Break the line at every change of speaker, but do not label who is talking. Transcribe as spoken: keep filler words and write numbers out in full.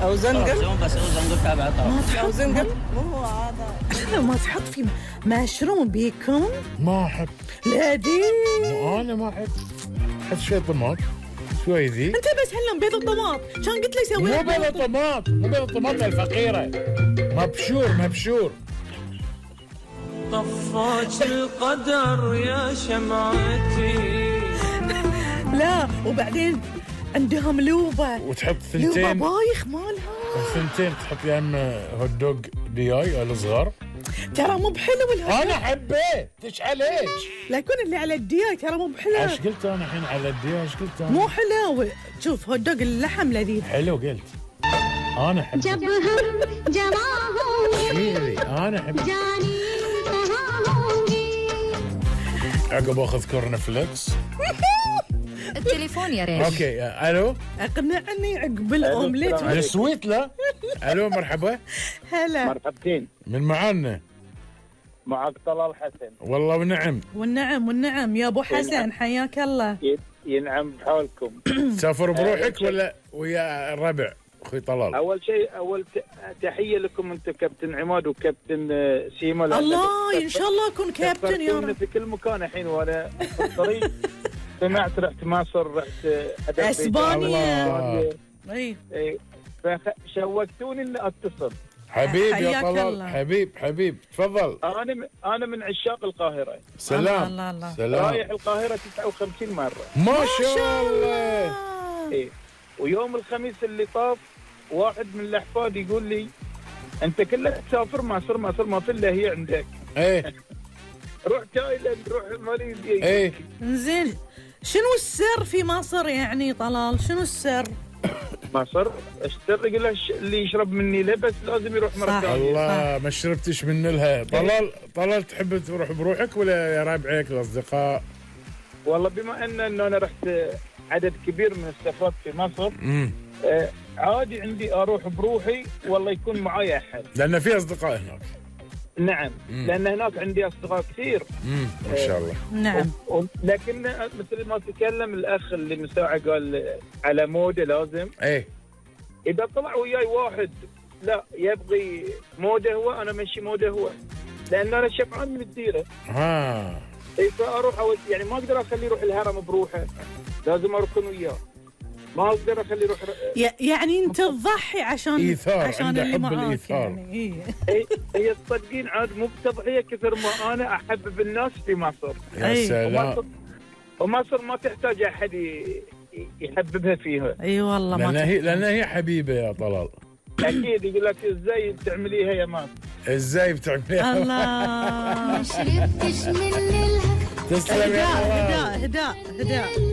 او زنقل.
بس هو زنقل تابع طرف.
او زنقل مو هو هذا.
ما تحط فيه مشروم بيكون؟
ما احب.
لا دي
انا ما احب. حط شوي طماط شوي ذي.
انت بس هلا بيض الطماط، كان قلت لي سوي
مو بيض الطماط، مو بيض الطماط الفقيره، مبشور مبشور.
طفاش القدر يا شمعتي.
لا وبعدين عندهم لوبه
وتحط ثنتين
لوبه بايخ مالها.
ثنتين تحط يم هوت دوغ دياي الصغار.
ترى مو بحلو الهوت.
انا حبيت ايش عليك؟
لا يكون اللي على الدياي ترى مو بحلو.
ايش قلت انا الحين على الدياي؟ ايش قلت انا؟
مو حلو. شوف هوت دوغ اللحم لذيذ.
حلو قلت. انا احب.
जब हम जवां होंगे
انا احب.
जानी कहाँ होंगे.
عقب اخذ كورن فليكس.
التليفون يا ريت.
اوكي الو.
اقنعني عقب الاومليت.
السويت لا. الو مرحبا.
هلا
مرحبتين.
من معانا؟
معك طلال حسن.
والله ونعم.
والنعم والنعم يا ابو حسن، حياك الله.
ينعم بحولكم.
تسافر بروحك ولا ويا الربع اخوي طلال؟
اول شيء اول تحيه لكم انتم كابتن عماد وكابتن سيما.
الله ان شاء الله اكون كابتن يا رب.
في كل مكان الحين وانا في الطريق. سمعت رحت مصر، رحت
اسبانيا. اي
اي فشوقتوني اني اتصل.
حبيب يا طلال، حبيب حبيب تفضل.
انا انا من عشاق القاهره.
سلام.
الله الله.
سلام.
رايح القاهره تسعة وخمسين مره.
ما شاء الله.
اي ويوم الخميس اللي طاف واحد من الاحفاد يقول لي انت كلك تسافر مصر، مصر ما في الا هي عندك.
ايه
روح تايلاند، روح ماليزيا.
ايه
زين شنو السر في مصر يعني طلال؟ شنو السر؟
مصر السر يقول اللي يشرب مني له بس لازم يروح مره ثانيه.
الله ما شربتش من لها. طلال طلال تحب تروح بروحك ولا يا ربعك الاصدقاء؟
والله بما ان انه انا رحت عدد كبير من السفرات في مصر.
امم
آه عادي عندي اروح بروحي والله يكون معايا احد.
لان في اصدقاء هناك.
نعم.
مم.
لان هناك عندي اصدقاء كثير.
امم ما شاء الله.
نعم.
و... و... لكن مثل ما تكلم الاخ اللي من ساعه قال على موده لازم.
ايه
اذا طلع وياي واحد لا يبغي موده هو، انا ماشي موده هو، لان انا شبعان من الديره.
ها
اي فاروح أو... يعني ما اقدر اخليه يروح الهرم بروحه، لازم اركن وياه. ما اقدر اخليه يروح.
يعني انت تضحي عشان
ايثار،
عشان اللي معاك
الإيثار.
يعني.
اي هي تصدقين عاد مو بتضحيه كثر ما انا احبب الناس في مصر.
يا
أي.
سلام.
ومصر... ومصر ما تحتاج احد يحببها فيها.
اي والله ما
لان هي لان هي حبيبه يا طلال.
اكيد يقول لك ازاي بتعمليها يا ماس.
ازاي بتعمليها؟
الله.
ما شربتش من ليلها
تسلم يا
هداء
طلال.
هداء هداء هداء.